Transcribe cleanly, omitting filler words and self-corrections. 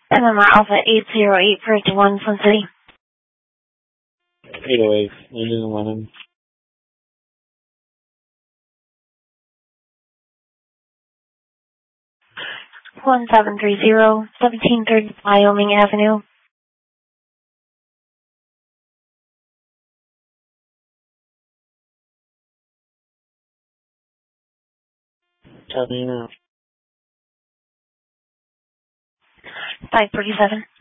Number Alpha 808 for 1 Sun City. 808, Union 11. One 1730 Wyoming Avenue. Tell me now. 537.